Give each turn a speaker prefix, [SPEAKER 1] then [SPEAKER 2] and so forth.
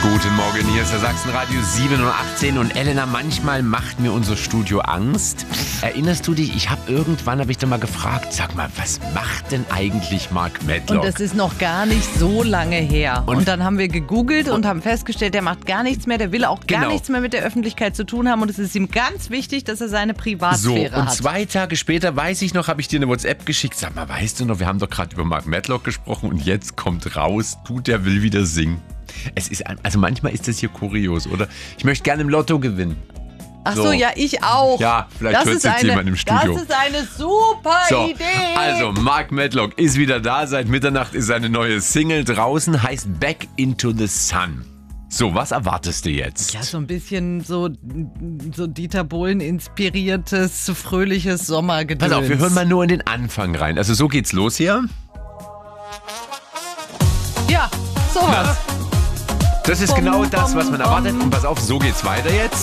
[SPEAKER 1] Guten Morgen, hier ist der Sachsenradio 7:18 und Elena, manchmal macht mir unser Studio Angst. Erinnerst du dich, irgendwann habe ich doch mal gefragt, sag mal, was macht denn eigentlich Mark Medlock?
[SPEAKER 2] Und das ist noch gar nicht so lange her. Und dann haben wir gegoogelt und haben festgestellt, der macht gar nichts mehr, der will auch gar nichts mehr mit der Öffentlichkeit zu tun haben und es ist ihm ganz wichtig, dass er seine Privatsphäre hat.
[SPEAKER 1] Und 2 Tage später, weiß ich noch, habe ich dir eine WhatsApp geschickt, sag mal, weißt du noch, wir haben doch gerade über Mark Medlock gesprochen und jetzt kommt raus, der will wieder singen. Also manchmal ist das hier kurios, oder? Ich möchte gerne im Lotto gewinnen.
[SPEAKER 2] Ach so, ja, ich auch.
[SPEAKER 1] Ja, vielleicht hört es jetzt jemand im Studio.
[SPEAKER 2] Das ist eine super Idee.
[SPEAKER 1] Also, Mark Medlock ist wieder da. Seit Mitternacht ist seine neue Single draußen, heißt Back into the Sun. So, was erwartest du jetzt?
[SPEAKER 2] Ja, so ein bisschen so Dieter Bohlen inspiriertes, fröhliches Sommergedöns.
[SPEAKER 1] Pass auf, wir hören mal nur in den Anfang rein. Also so geht's los hier.
[SPEAKER 2] Ja, sowas.
[SPEAKER 1] Das ist genau das, was man erwartet. Und pass auf, so geht's weiter jetzt.